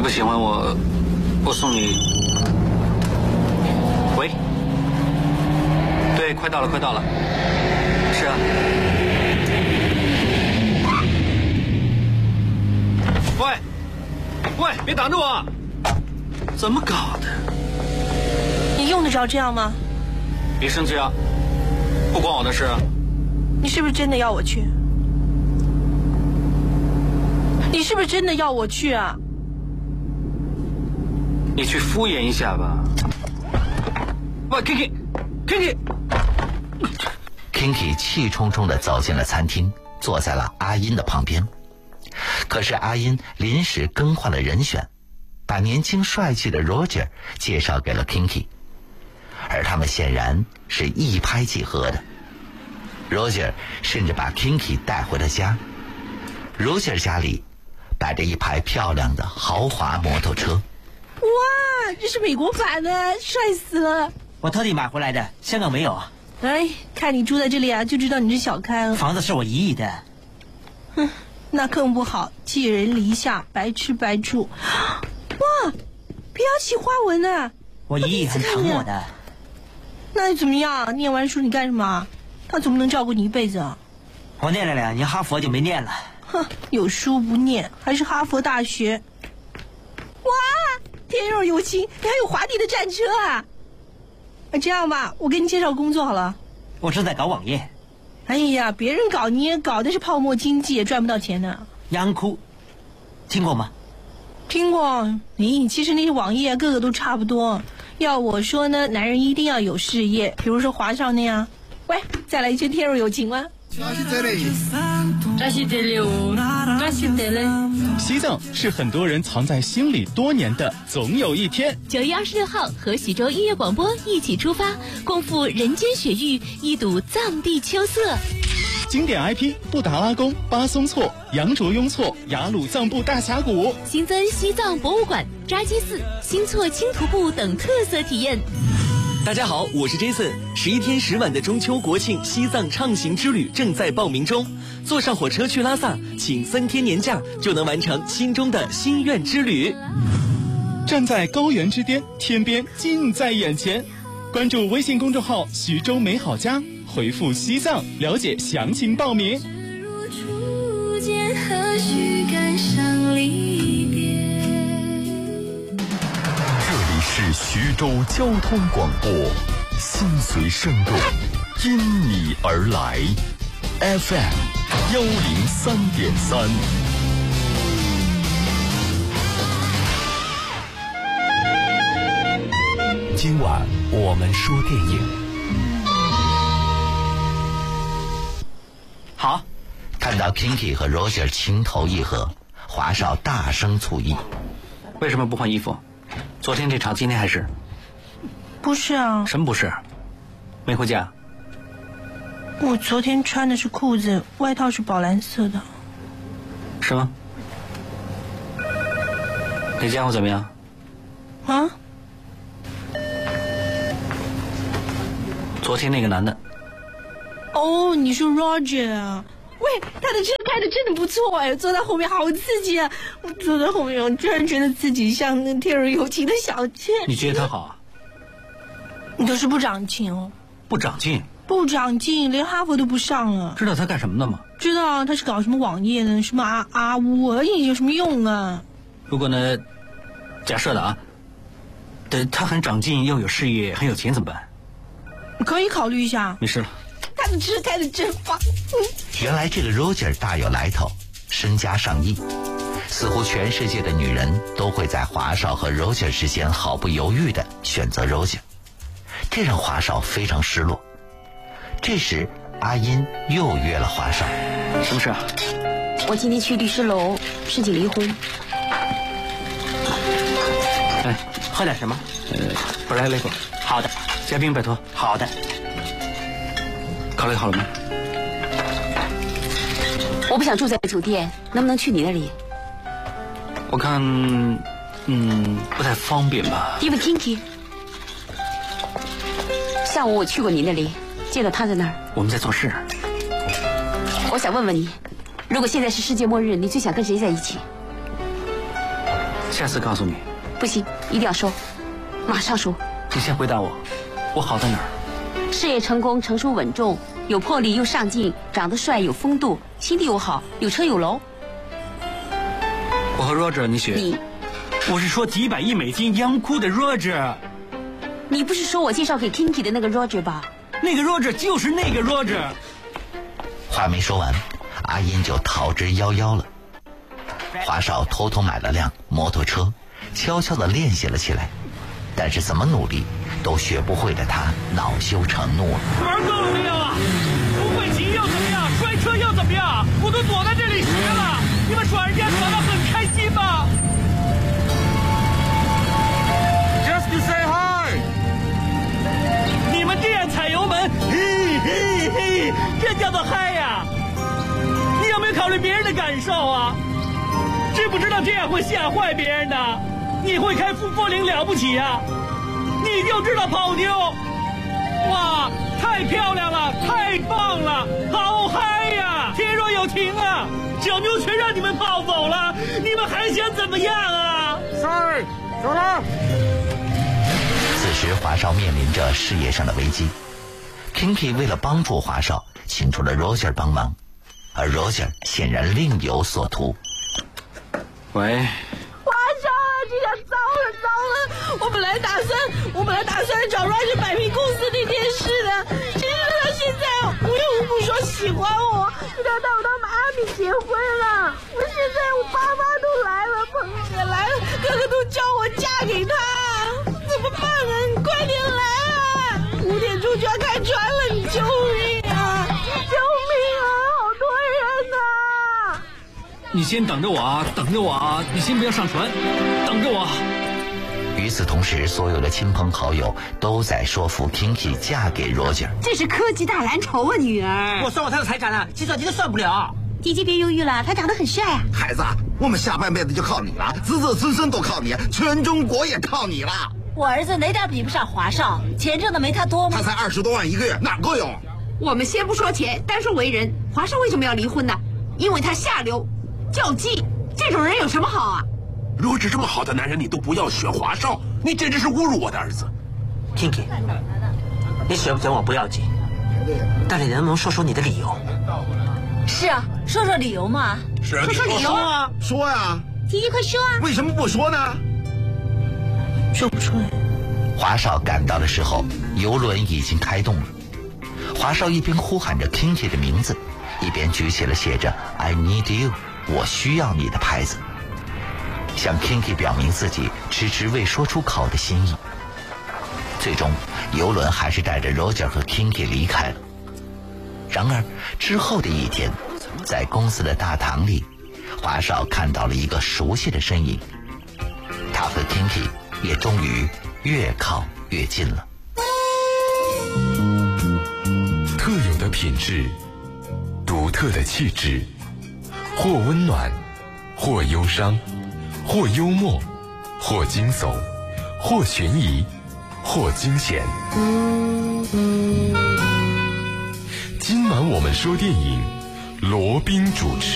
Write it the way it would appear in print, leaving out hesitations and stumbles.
不喜欢我送你。喂，对，快到了，快到了。是啊。喂，别挡着我！怎么搞的？ 你用得着这样吗？ 别生气啊，不关我的事。 你是不是真的要我去？你是不是真的要我去啊？ 你去敷衍一下吧。喂 Kinky 气冲冲地走进了餐厅，坐在了阿音的旁边。可是阿音临时更换了人选，把年轻帅气的 Roger 介绍给了 Kinky， 而他们显然是一拍即合的。Roger 甚至把 Kinky 带回了家。Roger 家里摆着一排漂亮的豪华摩托车。 哇，这是美国版的，帅死了！ 我特地买回来的，香港没有啊。 哎，看你住在这里啊，就知道你是小康。 房子是我姨姨的。 哼，那更不好，寄人篱下，白吃白住。哇，标起花纹呢！ 我姨姨很疼我的。 那又怎么样？念完书你干什么？他怎么能照顾你一辈子啊？ 我念了2年哈佛就没念了。 哼，有书不念，还是哈佛大学。哇，天若有情，你还有华丽的战车啊！这样吧，我给你介绍工作好了。 我正在搞网页。 哎呀，别人搞你也搞，那是泡沫经济，也赚不到钱的。 央哭，听过吗？ 听过。咦，其实那些网页个个都差不多。要我说呢，男人一定要有事业，比如说华少那样。喂，再来一句天若有情吗？ 西藏是很多人藏在心里多年的总有一天。 9月26号和喜洲音乐广播一起出发，共赴人间雪域，一睹藏地秋色。 经典 IP 布达拉宫、巴松措、羊卓雍措、雅鲁藏布大峡谷， 新增西藏博物馆、扎基寺、新措轻徒步等特色体验。 大家好，我是 Jason。11天10晚的中秋国庆西藏畅行之旅正在报名中，坐上火车去拉萨，请3天年假就能完成心中的心愿之旅。 站在高原之巅，天边近在眼前。关注微信公众号徐州美好家，回复西藏了解详情报名。 是徐州交通广播，心随声动，因你而来。FM 103.3。今晚我们说电影。 好，看到 Kinky 和 Roger 情投意合，华少大声促议： 为什么不换衣服？昨天这场，今天还是？ 不是啊。 什么不是？没回家？ 我昨天穿的是裤子，外套是宝蓝色的。 是吗？那家伙怎么样？ 啊？ 昨天那个男的。 哦，你说 Roger 啊？喂，他的车开的真的不错哎，坐在后面好刺激啊！我坐在后面，我居然觉得自己像那天若有情的小倩。 你觉得他好啊？ 你都是不长进哦。 不长进？ 不长进，连哈佛都不上了。 知道他干什么的吗？ 知道，他是搞什么网页的，什么阿乌，而且有什么用啊？ 如果呢，假设的啊，他很长进，又有事业，很有钱怎么办？ 可以考虑一下。 没事了。 他的车开的真棒。 原来这个 Roger 大有来头，身家上亿，似乎全世界的女人都会在华少和 Roger 之间毫不犹豫地选择 Roger， 这让华少非常失落。这时阿音又约了华少。 什么事啊？ 我今天去律师楼申请离婚。 哎， 喝点什么？ 不来那个。 好的。 加冰拜托。 好的。 考虑好了吗？ 我不想住在酒店，能不能去你那里？ 我看，不太方便吧。 因为 Kinky， 下午我去过你那里，见到他在那儿。 我们在做事。 我想问问你，如果现在是世界末日，你最想跟谁在一起？ 下次告诉你。 不行，一定要说，马上说。 你先回答我好在哪儿？ 事业成功，成熟稳重，有魄力又上进，长得帅有风度，心地又好，有车有楼。 我和 Roger 你选。 你， 我是说几百亿美金央哭的 Roger。 你不是说我介绍给 Kinky 的那个 Roger 吧？ 那个 Roger 就是那个 Roger。 话没说完，阿英就逃之夭夭了。华少偷偷买了辆摩托车，悄悄地练习了起来，但是怎么努力都学不会的他恼羞成怒了。 玩够了没有啊？不会骑又怎么样？摔车又怎么样？我都躲在这里学了，你们耍人家耍得很开心吧 ？Just to say hi。你们这样踩油门，嘿嘿嘿，这叫做嗨呀！你有没有考虑别人的感受啊？知不知道这样会吓坏别人的？你会开风铃了不起啊？你就知道跑妞，哇，太漂亮了，太棒了，好嗨呀！天若有情啊，小妞全让你们跑走了，你们还想怎么样啊 ？Sorry， 走了。 此时华少面临着事业上的危机 ，Kinky 为了帮助华少，请出了 Roger 帮忙，而 Roger 显然另有所图。 喂。 华少，这下糟了！我本来打算找 Roger 摆平公司那件事的，谁知道他现在无缘无故说喜欢我，就要带我到迈阿密结婚了。现在我爸妈都来了，朋友也来了，个个都叫我嫁给他，怎么办啊？你快点来啊！5点钟就要开船了，你救命啊！救命啊！好多人呐！ 你先等着我啊！你先不要上船，等着我。 与此同时，所有的亲朋好友都在说服 Kinky 嫁给 Roger。 这是科技大蓝筹啊，女儿！ 我算我他的财产了，计算机都算不了。 姐姐别犹豫了，他长得很帅啊。 孩子，我们下半辈子就靠你了，子子孙孙都靠你，全中国也靠你了。 我儿子哪点比不上华少，钱挣的没他多吗？ 他才20多万一个月，哪够用？ 我们先不说钱，单说为人，华少为什么要离婚呢？因为他下流、叫鸡，这种人有什么好啊 ？Roger这么好的男人，你都不要选华少，你简直是侮辱我的儿子。 Kinky， 你选不选我不要紧，但你能不能说说你的理由？ 是啊，说说理由嘛。 是啊， 说说理由啊， 说呀。 姐姐快说啊！ 为什么不说呢？ 说不出来。 华少赶到的时候，游轮已经开动了。华少一边呼喊着 Kinky 的名字，一边举起了写着 I need you， 我需要你的牌子，向 Kinky 表明自己迟迟未说出口的心意。最终，游轮还是带着 Roger 和 Kinky 离开了。然而之后的一天，在公司的大堂里，华少看到了一个熟悉的身影，他和 Kinky 也终于越靠越近了。 特有的品质，独特的气质，或温暖，或忧伤，或幽默，或惊悚，或悬疑，或惊险。今晚我们说电影，罗宾主持。